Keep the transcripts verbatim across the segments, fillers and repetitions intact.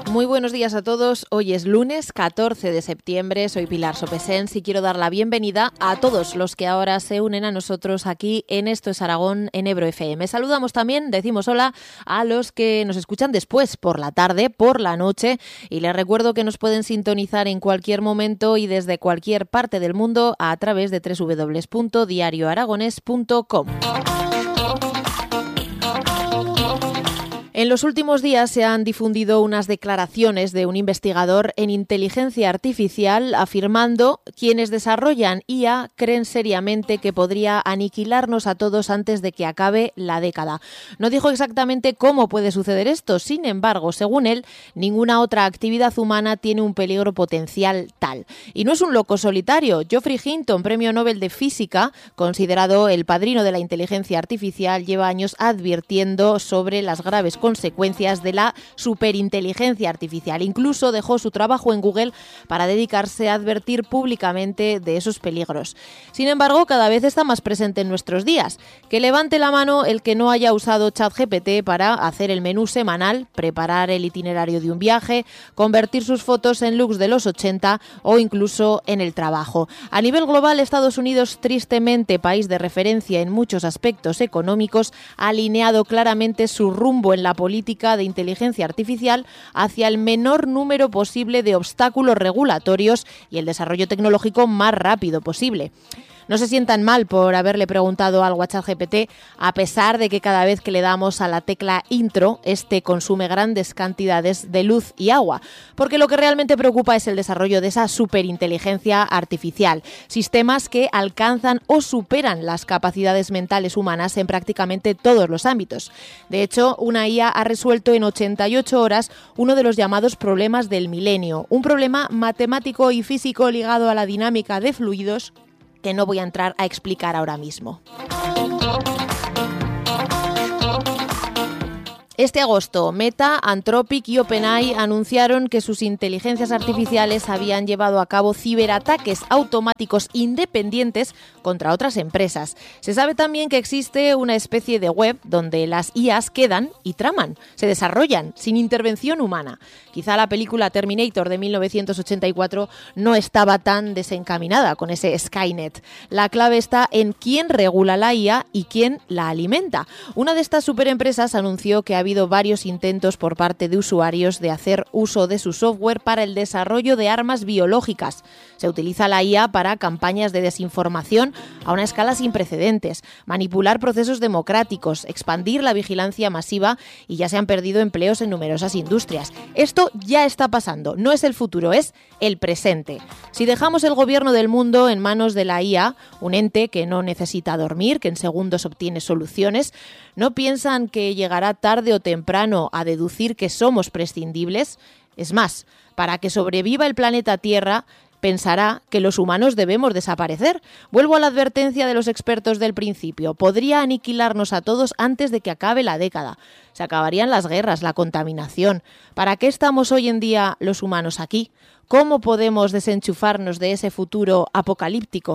Muy buenos días a todos. Hoy es lunes catorce de septiembre. Soy Pilar Sopesens y quiero dar la bienvenida a todos los que ahora se unen a nosotros aquí en Esto es Aragón en Ebro F M. Saludamos también, decimos hola a los que nos escuchan después, por la tarde, por la noche. Y les recuerdo que nos pueden sintonizar en cualquier momento y desde cualquier parte del mundo a través de doble u doble u doble u punto diario aragonés punto com. En los últimos días se han difundido unas declaraciones de un investigador en inteligencia artificial afirmando que quienes desarrollan I A creen seriamente que podría aniquilarnos a todos antes de que acabe la década. No dijo exactamente cómo puede suceder esto, sin embargo, según él, ninguna otra actividad humana tiene un peligro potencial tal. Y no es un loco solitario. Geoffrey Hinton, premio Nobel de Física, considerado el padrino de la inteligencia artificial, lleva años advirtiendo sobre las graves consecuencias de la superinteligencia artificial. Incluso dejó su trabajo en Google para dedicarse a advertir públicamente de esos peligros. Sin embargo, cada vez está más presente en nuestros días. Que levante la mano el que no haya usado ChatGPT para hacer el menú semanal, preparar el itinerario de un viaje, convertir sus fotos en looks de los ochenta o incluso en el trabajo. A nivel global, Estados Unidos, tristemente país de referencia en muchos aspectos económicos, ha alineado claramente su rumbo en la política de inteligencia artificial hacia el menor número posible de obstáculos regulatorios y el desarrollo tecnológico más rápido posible. No se sientan mal por haberle preguntado algo a ChatGPT, a pesar de que cada vez que le damos a la tecla intro, este consume grandes cantidades de luz y agua, porque lo que realmente preocupa es el desarrollo de esa superinteligencia artificial, sistemas que alcanzan o superan las capacidades mentales humanas en prácticamente todos los ámbitos. De hecho, una I A ha resuelto en ochenta y ocho horas uno de los llamados problemas del milenio, un problema matemático y físico ligado a la dinámica de fluidos que no voy a entrar a explicar ahora mismo. Este agosto, Meta, Anthropic y OpenAI anunciaron que sus inteligencias artificiales habían llevado a cabo ciberataques automáticos independientes contra otras empresas. Se sabe también que existe una especie de web donde las I As quedan y traman, se desarrollan sin intervención humana. Quizá la película Terminator de mil novecientos ochenta y cuatro no estaba tan desencaminada con ese Skynet. La clave está en quién regula la I A y quién la alimenta. Una de estas superempresas anunció que había habido varios intentos por parte de usuarios de hacer uso de su software para el desarrollo de armas biológicas. Se utiliza la I A para campañas de desinformación a una escala sin precedentes, manipular procesos democráticos, expandir la vigilancia masiva y ya se han perdido empleos en numerosas industrias. Esto ya está pasando, no es el futuro, es el presente. Si dejamos el gobierno del mundo en manos de la I A, un ente que no necesita dormir, que en segundos obtiene soluciones, ¿no piensan que llegará tarde o temprano a deducir que somos prescindibles? Es más, para que sobreviva el planeta Tierra, pensará que los humanos debemos desaparecer. Vuelvo a la advertencia de los expertos del principio. Podría aniquilarnos a todos antes de que acabe la década. Se acabarían las guerras, la contaminación. ¿Para qué estamos hoy en día los humanos aquí? ¿Cómo podemos desenchufarnos de ese futuro apocalíptico?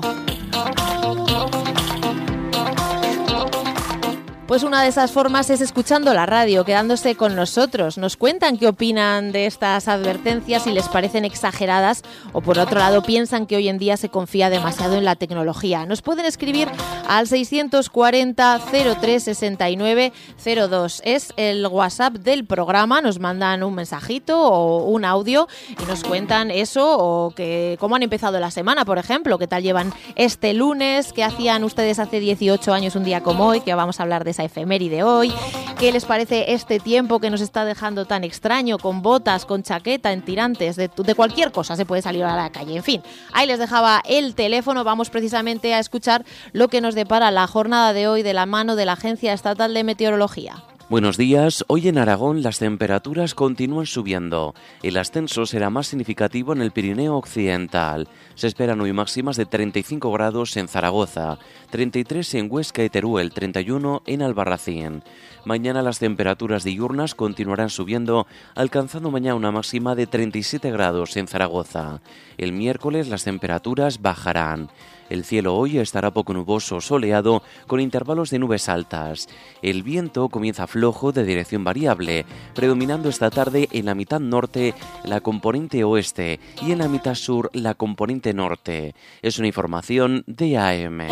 Pues una de esas formas es escuchando la radio, quedándose con nosotros. Nos cuentan qué opinan de estas advertencias, si les parecen exageradas o por otro lado piensan que hoy en día se confía demasiado en la tecnología. Nos pueden escribir al seiscientos cuarenta cero tres sesenta y nueve cero dos. Es el WhatsApp del programa, nos mandan un mensajito o un audio y nos cuentan eso o que cómo han empezado la semana, por ejemplo, qué tal llevan este lunes, qué hacían ustedes hace dieciocho años un día como hoy, que vamos a hablar de esa efeméride hoy, qué les parece este tiempo que nos está dejando tan extraño, con botas, con chaqueta, en tirantes, de, de cualquier cosa se puede salir a la calle. En fin, ahí les dejaba el teléfono, vamos precisamente a escuchar lo que nos depara la jornada de hoy de la mano de la Agencia Estatal de Meteorología. Buenos días. Hoy en Aragón las temperaturas continúan subiendo. El ascenso será más significativo en el Pirineo Occidental. Se esperan hoy máximas de treinta y cinco grados en Zaragoza, treinta y tres en Huesca y Teruel, treinta y uno en Albarracín. Mañana las temperaturas diurnas continuarán subiendo, alcanzando mañana una máxima de treinta y siete grados en Zaragoza. El miércoles las temperaturas bajarán. El cielo hoy estará poco nuboso, soleado, con intervalos de nubes altas. El viento comienza flojo de dirección variable, predominando esta tarde en la mitad norte la componente oeste y en la mitad sur la componente norte. Es una información de A M.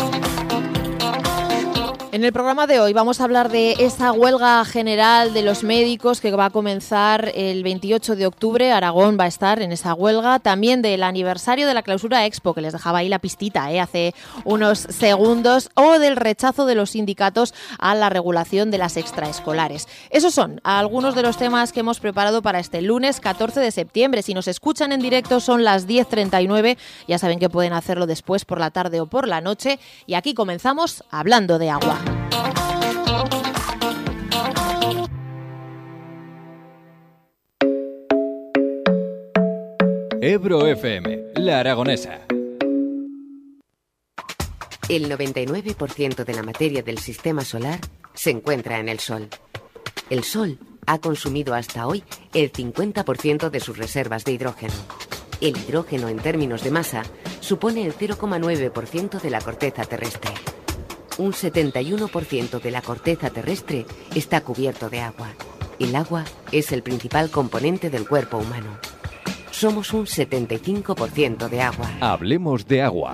En el programa de hoy vamos a hablar de esa huelga general de los médicos que va a comenzar el veintiocho de octubre. Aragón va a estar en esa huelga. También del aniversario de la clausura Expo, que les dejaba ahí la pistita ¿eh? hace unos segundos, o del rechazo de los sindicatos a la regulación de las extraescolares. Esos son algunos de los temas que hemos preparado para este lunes catorce de septiembre. Si nos escuchan en directo son las diez treinta y nueve. Ya saben que pueden hacerlo después por la tarde o por la noche. Y aquí comenzamos hablando de agua. Ebro F M, La Aragonesa. El noventa y nueve por ciento de la materia del sistema solar se encuentra en el Sol. El Sol ha consumido hasta hoy el cincuenta por ciento de sus reservas de hidrógeno. El hidrógeno, en términos de masa, supone el cero coma nueve por ciento de la corteza terrestre. Un setenta y uno por ciento de la corteza terrestre está cubierto de agua. El agua es el principal componente del cuerpo humano. Somos un setenta y cinco por ciento de agua. Hablemos de agua.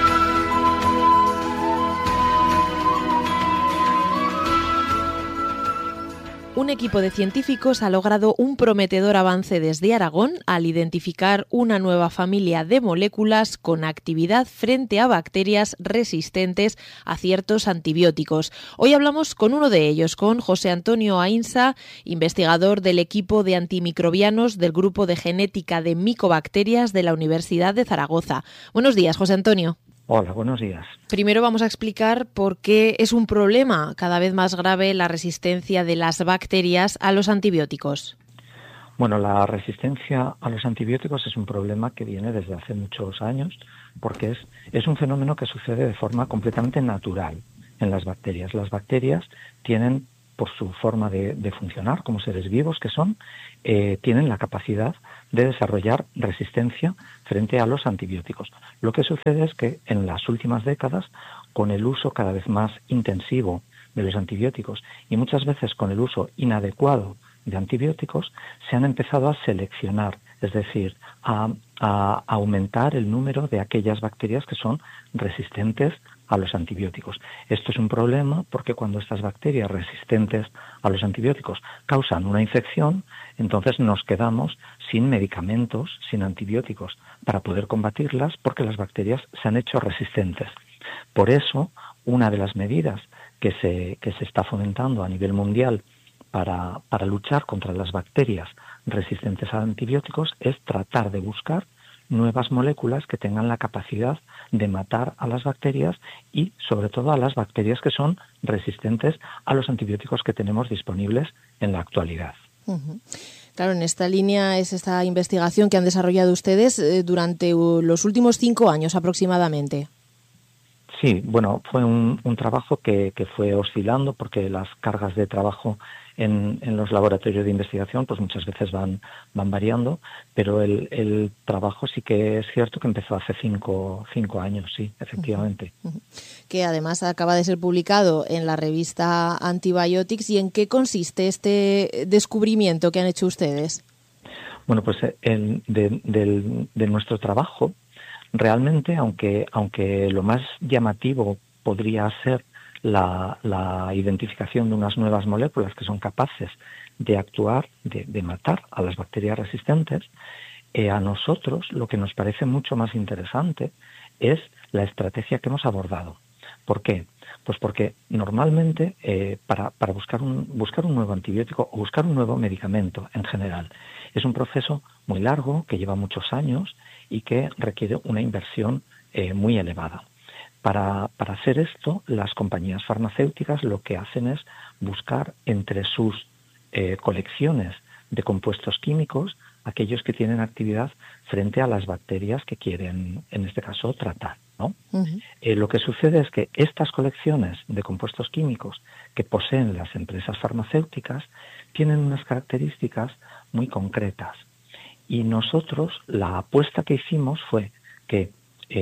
Un equipo de científicos ha logrado un prometedor avance desde Aragón al identificar una nueva familia de moléculas con actividad frente a bacterias resistentes a ciertos antibióticos. Hoy hablamos con uno de ellos, con José Antonio Ainsa, investigador del equipo de antimicrobianos del Grupo de Genética de Micobacterias de la Universidad de Zaragoza. Buenos días, José Antonio. Hola, buenos días. Primero vamos a explicar por qué es un problema cada vez más grave la resistencia de las bacterias a los antibióticos. Bueno, la resistencia a los antibióticos es un problema que viene desde hace muchos años porque es, es un fenómeno que sucede de forma completamente natural en las bacterias. Las bacterias tienen, por su forma de, de funcionar como seres vivos que son, eh, tienen la capacidad de desarrollar resistencia frente a los antibióticos. Lo que sucede es que en las últimas décadas, con el uso cada vez más intensivo de los antibióticos y muchas veces con el uso inadecuado de antibióticos, se han empezado a seleccionar, es decir, a, a aumentar el número de aquellas bacterias que son resistentes a los antibióticos. Esto es un problema porque cuando estas bacterias resistentes a los antibióticos causan una infección, entonces nos quedamos sin medicamentos, sin antibióticos para poder combatirlas porque las bacterias se han hecho resistentes. Por eso, una de las medidas que se, que se está fomentando a nivel mundial para, para luchar contra las bacterias resistentes a antibióticos es tratar de buscar nuevas moléculas que tengan la capacidad de matar a las bacterias y, sobre todo, a las bacterias que son resistentes a los antibióticos que tenemos disponibles en la actualidad. Uh-huh. Claro, en esta línea es esta investigación que han desarrollado ustedes eh, durante uh, los últimos cinco años aproximadamente. Sí, bueno, fue un, un trabajo que, que fue oscilando porque las cargas de trabajo en, en los laboratorios de investigación pues muchas veces van, van variando, pero el, el trabajo sí que es cierto que empezó hace cinco, cinco años, sí, efectivamente. Uh-huh. Uh-huh. Que además acaba de ser publicado en la revista Antibiotics. ¿Y en qué consiste este descubrimiento que han hecho ustedes? Bueno, pues el, de, de, de nuestro trabajo, realmente, aunque, aunque lo más llamativo podría ser la, la identificación de unas nuevas moléculas que son capaces de actuar, de, de matar a las bacterias resistentes, eh, a nosotros lo que nos parece mucho más interesante es la estrategia que hemos abordado. ¿Por qué? Pues porque normalmente eh, para, para buscar, un, buscar un nuevo antibiótico o buscar un nuevo medicamento en general es un proceso muy largo que lleva muchos años y que requiere una inversión eh, muy elevada. Para, para hacer esto, las compañías farmacéuticas lo que hacen es buscar entre sus eh, colecciones de compuestos químicos aquellos que tienen actividad frente a las bacterias que quieren, en este caso, tratar, ¿no? Uh-huh. Eh, lo que sucede es que estas colecciones de compuestos químicos que poseen las empresas farmacéuticas tienen unas características muy concretas. Y nosotros, la apuesta que hicimos fue que eh,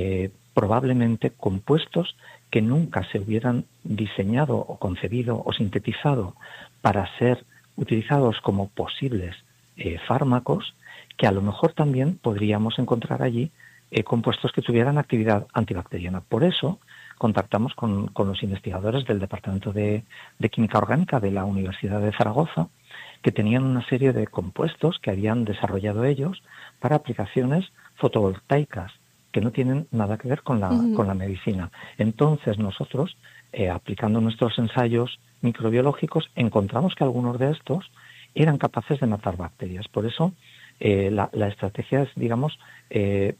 probablemente compuestos que nunca se hubieran diseñado o concebido o sintetizado para ser utilizados como posibles eh, fármacos, que a lo mejor también podríamos encontrar allí eh, compuestos que tuvieran actividad antibacteriana. Por eso contactamos con, con los investigadores del Departamento de, de Química Orgánica de la Universidad de Zaragoza, que tenían una serie de compuestos que habían desarrollado ellos para aplicaciones fotovoltaicas, que no tienen nada que ver con la, uh-huh. con la medicina. Entonces nosotros, eh, aplicando nuestros ensayos microbiológicos, encontramos que algunos de estos eran capaces de matar bacterias. Por eso eh, la, la estrategia es, digamos, eh,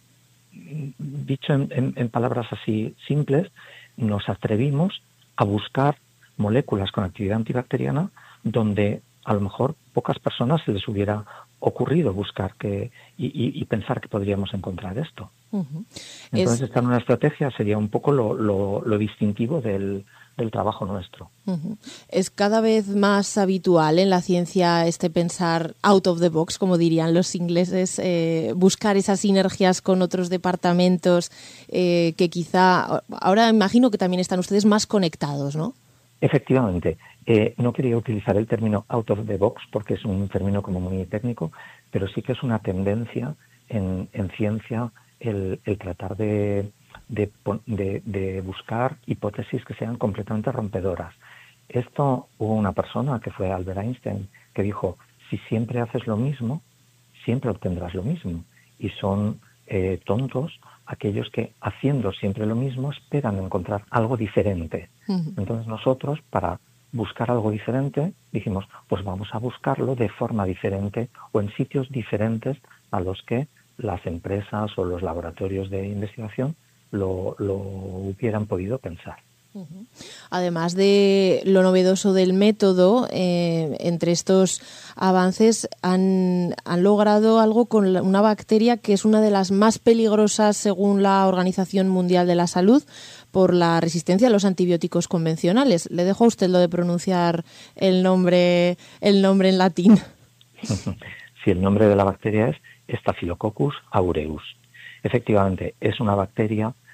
dicho en, en, en palabras así simples, nos atrevimos a buscar moléculas con actividad antibacteriana donde a lo mejor pocas personas se les hubiera ocurrido buscar que y, y, y pensar que podríamos encontrar esto. Uh-huh. Entonces, es... esta nueva estrategia sería un poco lo, lo, lo distintivo del, del trabajo nuestro. Uh-huh. Es cada vez más habitual en la ciencia este pensar out of the box, como dirían los ingleses, eh, buscar esas sinergias con otros departamentos eh, que quizá, ahora imagino que también están ustedes más conectados, ¿no? Efectivamente. Eh, no quería utilizar el término out of the box porque es un término como muy técnico, pero sí que es una tendencia en, en ciencia el, el tratar de, de, de, de buscar hipótesis que sean completamente rompedoras. Esto hubo una persona que fue Albert Einstein que dijo, si siempre haces lo mismo, siempre obtendrás lo mismo. Y son eh, tontos aquellos que haciendo siempre lo mismo esperan encontrar algo diferente. Uh-huh. Entonces nosotros, para buscar algo diferente, dijimos, pues vamos a buscarlo de forma diferente o en sitios diferentes a los que las empresas o los laboratorios de investigación lo, lo hubieran podido pensar. Uh-huh. Además de lo novedoso del método, eh, entre estos avances han, han logrado algo con la, una bacteria que es una de las más peligrosas según la Organización Mundial de la Salud por la resistencia a los antibióticos convencionales. Le dejo a usted lo de pronunciar el nombre, el nombre en latín. Sí, el nombre de la bacteria es Staphylococcus aureus. Efectivamente, es una bacteria